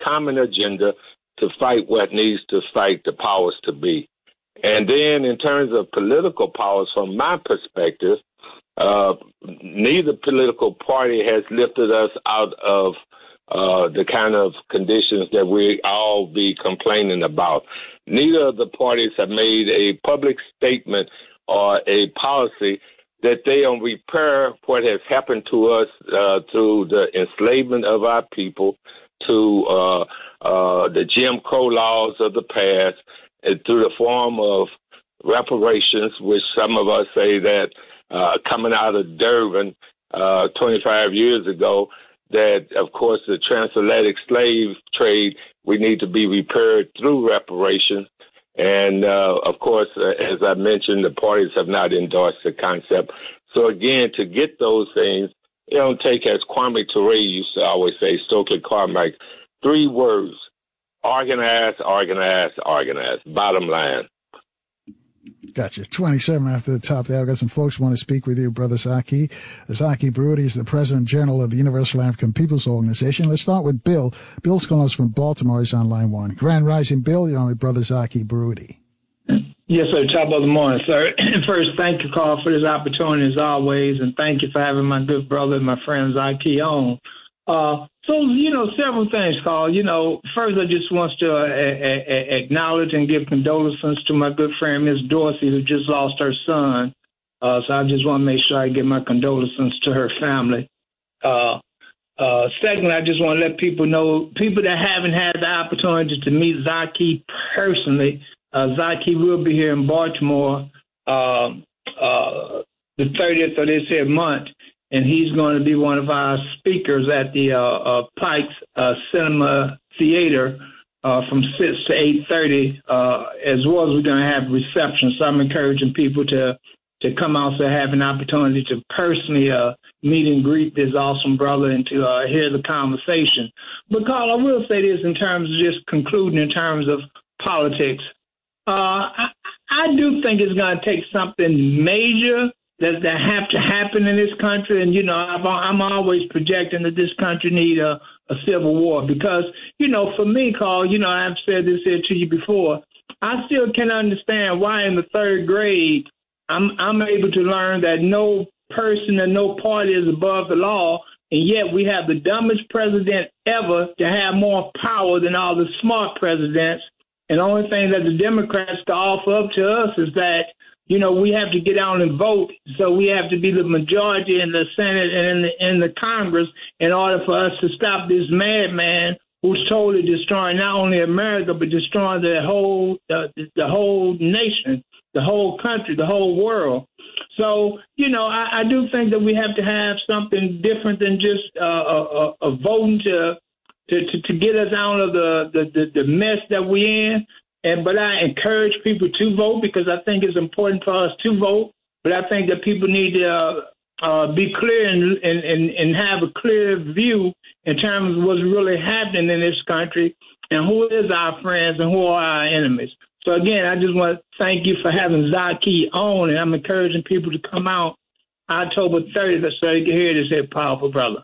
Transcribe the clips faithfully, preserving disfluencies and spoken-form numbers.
common agenda to fight what needs to fight the powers to be. And then in terms of political powers, from my perspective, uh, neither political party has lifted us out of uh, the kind of conditions that we all be complaining about. Neither of the parties have made a public statement or a policy that they will repair what has happened to us uh, through the enslavement of our people, to uh, uh, the Jim Crow laws of the past, and through the form of reparations, which some of us say that uh, coming out of Durban uh, twenty-five years ago, that, of course, the transatlantic slave trade, we need to be repaired through reparations. And, uh, of course, uh, as I mentioned, the parties have not endorsed the concept. So, again, to get those things, it don't take, as Kwame Ture used to always say, Stokely Carmichael, three words: organize, organize, organize. Bottom line. Gotcha. twenty-seven after the top there. I've got some folks who want to speak with you, Brother Zaki. Zaki Baruti is the President General of the Universal African Peoples Organization. Let's start with Bill. Bill's calling us from Baltimore. He's on line one. Grand Rising, Bill. You're on with Brother Zaki Baruti. Yes, sir. Top of the morning, sir. First, thank you, Carl, for this opportunity as always, and thank you for having my good brother and my friend Zaki on. Uh, so, you know, several things, Carl. You know, first, I just want to uh, a- a- acknowledge and give condolences to my good friend, Miss Dorsey, who just lost her son. Uh, so I just want to make sure I give my condolences to her family. Uh, uh, second, I just want to let people know, people that haven't had the opportunity to meet Zaki personally, uh, Zaki will be here in Baltimore uh, uh, the thirtieth of this here month. And he's going to be one of our speakers at the uh, uh, Pikes uh, Cinema Theater uh, from six to eight thirty, uh, as well as we're going to have reception. So I'm encouraging people to to come out to have an opportunity to personally uh, meet and greet this awesome brother and to uh, hear the conversation. But, Carl, I will say this in terms of just concluding in terms of politics. Uh, I, I do think it's going to take something major that, that have to happen in this country. And, you know, I've, I'm always projecting that this country need a, a civil war because, you know, for me, Carl, you know, I've said this here to you before, I still can't understand why in the third grade I'm, I'm able to learn that no person and no party is above the law, and yet we have the dumbest president ever to have more power than all the smart presidents. And the only thing that the Democrats can offer up to us is that, you know, we have to get out and vote. So we have to be the majority in the Senate and in the, in the Congress in order for us to stop this madman who's totally destroying not only America, but destroying the whole, uh, the whole nation, the whole country, the whole world. So, you know, I, I do think that we have to have something different than just uh, a, a, a voting to, to, to, to get us out of the, the, the, the mess that we're in. And but I encourage people to vote because I think it's important for us to vote. But I think that people need to uh, uh, be clear and, and, and, and have a clear view in terms of what's really happening in this country and who is our friends and who are our enemies. So, again, I just want to thank you for having Zaki on, and I'm encouraging people to come out October thirtieth so they can hear this here powerful brother.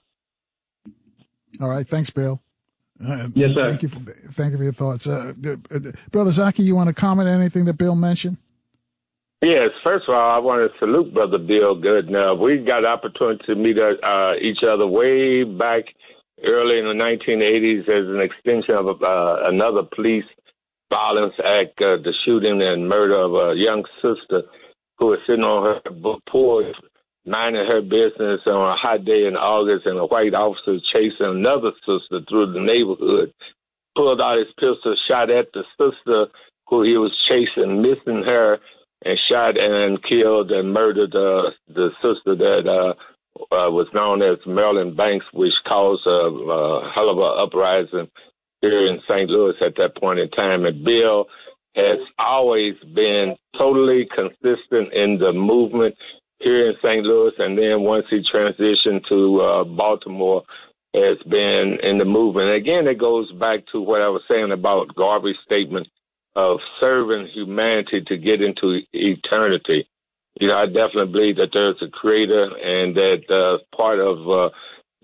All right. Thanks, Bill. Uh, yes, sir. Thank you for, thank you for your thoughts. Uh, uh, Brother Zaki, you want to comment on anything that Bill mentioned? Yes. First of all, I want to salute Brother Bill Goodenough. We got the opportunity to meet uh, each other way back early in the nineteen eighties as an extension of uh, another police violence act, uh, the shooting and murder of a young sister who was sitting on her porch minding her business on a hot day in August, and a white officer chasing another sister through the neighborhood, pulled out his pistol, shot at the sister who he was chasing, missing her, and shot and killed and murdered uh, the sister that uh, uh, was known as Marilyn Banks, which caused a, a hell of an uprising here in Saint Louis at that point in time. And Bill has always been totally consistent in the movement here in Saint Louis, and then once he transitioned to uh, Baltimore, has been in the movement. And again, it goes back to what I was saying about Garvey's statement of serving humanity to get into eternity. You know, I definitely believe that there's a creator and that uh, part of uh,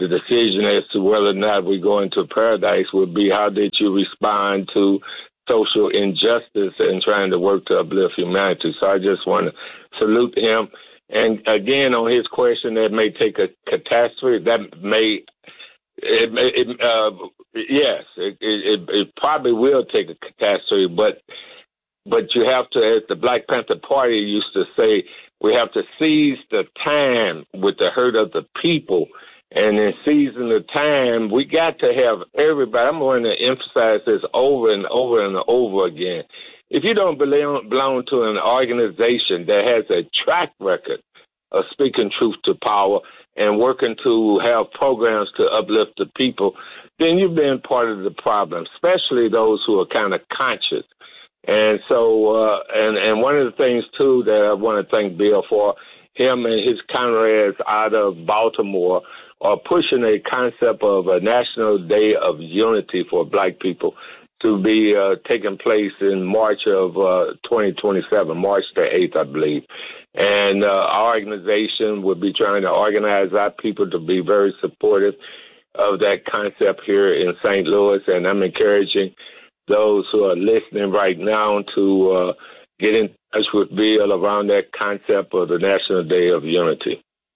the decision as to whether or not we go into paradise would be how did you respond to social injustice and trying to work to uplift humanity. So I just want to salute him. And again, on his question, that may take a catastrophe. That may, it, it, uh, yes, it, it, it probably will take a catastrophe. But but you have to, as the Black Panther Party used to say, we have to seize the time with the hurt of the people. And in seizing the time, we got to have everybody. I'm going to emphasize this over and over and over again. If you don't belong, belong to an organization that has a track record of speaking truth to power and working to have programs to uplift the people, then you've been part of the problem, especially those who are kind of conscious. And so, uh, and, and one of the things, too, that I want to thank Bill for, him and his comrades out of Baltimore are pushing a concept of a National Day of Unity for Black people to be uh, taking place in March of uh, twenty twenty-seven, March the eighth, I believe. And uh, our organization will be trying to organize our people to be very supportive of that concept here in Saint Louis. And I'm encouraging those who are listening right now to uh, get in touch with Bill around that concept of the National Day of Unity.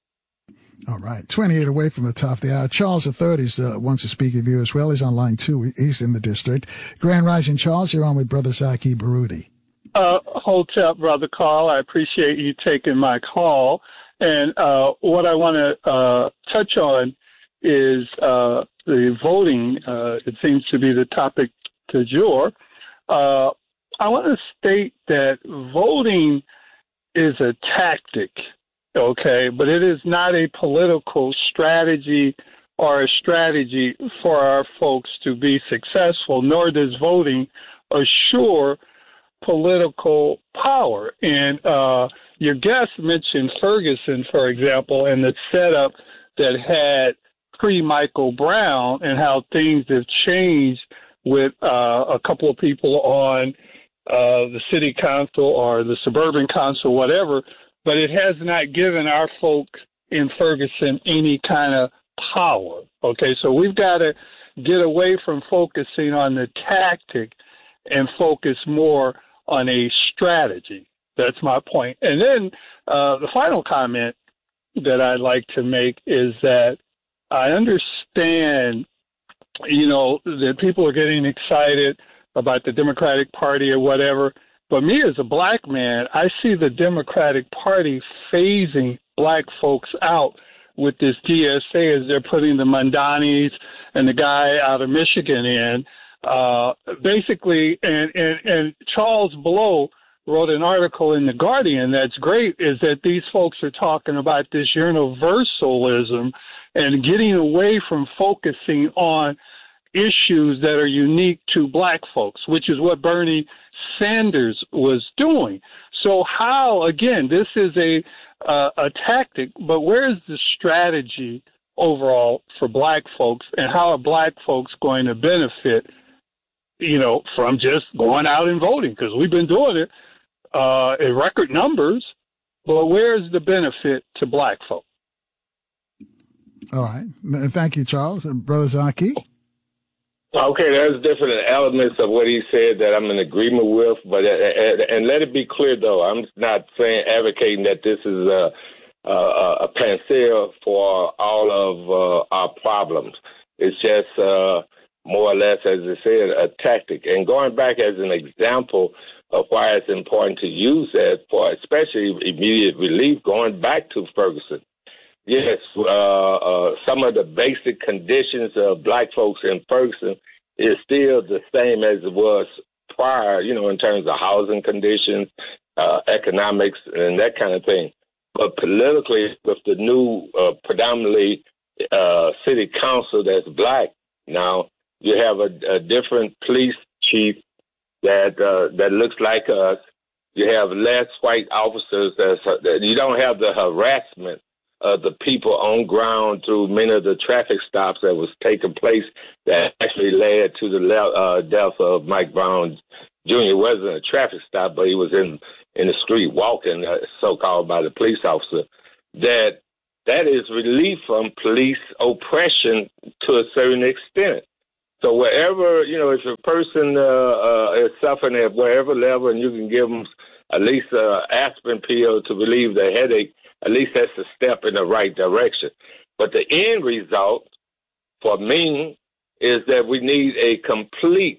All right. twenty-eight away from the top of the hour. Charles the third is, uh, wants to speak with you as well. He's on line two. He's in the district. Grand Rising, Charles. You're on with Brother Zaki Baruti. Uh, Hotep, Brother Carl. I appreciate you taking my call. And uh, what I want to uh, touch on is uh, the voting. Uh, it seems to be the topic du jour. Uh, I want to state that voting is a tactic. Okay, but it is not a political strategy or a strategy for our folks to be successful, nor does voting assure political power. And uh, your guest mentioned Ferguson, for example, and the setup that had pre-Michael Brown and how things have changed with uh, a couple of people on uh, the city council or the suburban council, whatever. But it has not given our folk in Ferguson any kind of power. Okay, so we've got to get away from focusing on the tactic and focus more on a strategy. That's my point. And then uh, the final comment that I'd like to make is that I understand, you know, that people are getting excited about the Democratic Party or whatever. But me as a black man, I see the Democratic Party phasing black folks out with this D S A as they're putting the Mandanis and the guy out of Michigan in. Uh, basically, and, and, and Charles Blow wrote an article in The Guardian that's great, is that these folks are talking about this universalism and getting away from focusing on issues that are unique to black folks, which is what Bernie Sanders was doing. So how, again, this is a uh, a tactic, but where is the strategy overall for black folks, and how are black folks going to benefit, you know, from just going out and voting? Because we've been doing it uh, in record numbers, but where's the benefit to black folks? All right. Thank you, Charles. Brother Zaki? Okay, there's different elements of what he said that I'm in agreement with, but uh, and let it be clear though, I'm not saying advocating that this is a a, a panacea for all of uh, our problems. It's just uh, more or less, as I said, a tactic. And going back as an example of why it's important to use that for especially immediate relief, going back to Ferguson. Yes, uh, uh, some of the basic conditions of black folks in Ferguson is still the same as it was prior, you know, in terms of housing conditions, uh, economics, and that kind of thing. But politically, with the new uh, predominantly uh, city council that's black now, you have a, a different police chief that uh, that looks like us. You have less white officers. That's, that you don't have the harassment of the people on ground through many of the traffic stops that was taking place that actually led to the uh, death of Mike Brown Junior It wasn't a traffic stop, but he was in, in the street walking, uh, so-called by the police officer. That that is relief from police oppression to a certain extent. So wherever, you know, if a person uh, uh, is suffering at wherever level and you can give them at least an aspirin pill to relieve the headache, at least that's a step in the right direction. But the end result for me is that we need a complete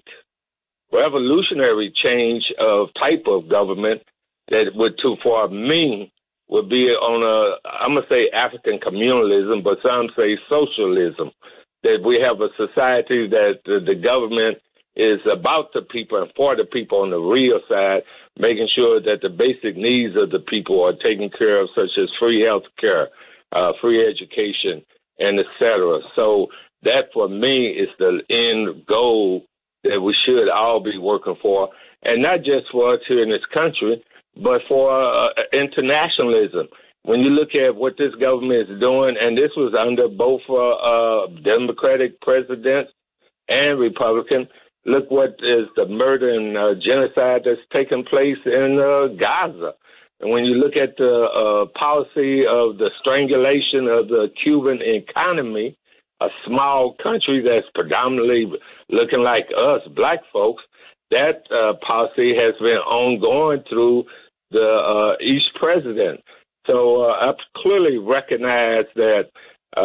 revolutionary change of type of government that would, to for me, would be on a, I'm going to say African communalism, but some say socialism, that we have a society that the, the government is about the people and for the people on the real side, making sure that the basic needs of the people are taken care of, such as free health care, uh, free education, and et cetera. So that, for me, is the end goal that we should all be working for, and not just for us here in this country, but for uh, internationalism. When you look at what this government is doing, and this was under both uh, uh, Democratic presidents and Republican, look what is the murder and uh, genocide that's taking place in uh, Gaza. And when you look at the uh, policy of the strangulation of the Cuban economy, a small country that's predominantly looking like us, black folks, that uh, policy has been ongoing through the uh, each president. So uh, I clearly recognize that uh,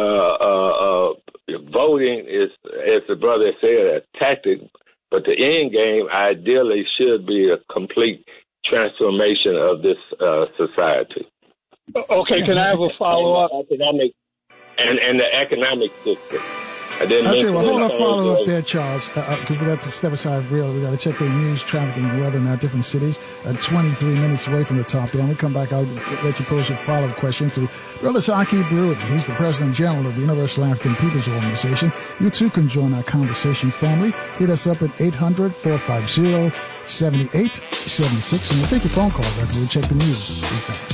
uh, uh, voting is, as the brother said, a tactic, but the end game ideally should be a complete transformation of this uh, society. Okay, can I have a follow-up? Economic and, and the economic system. I didn't I'll tell you what, hold on, that follow up uh, there, Charles, because uh, uh, we got to step aside real. We got to check the news, traffic, and weather in our different cities. Uh, twenty-three minutes away from the top down. We come back, I'll let you pose a follow-up question to Brother Zaki Brewett. He's the President General of the Universal African Peoples Organization. You too can join our conversation family. Hit us up at eight hundred, four five zero, seven eight seven six, and we'll take your phone calls after we check the news. Peace out.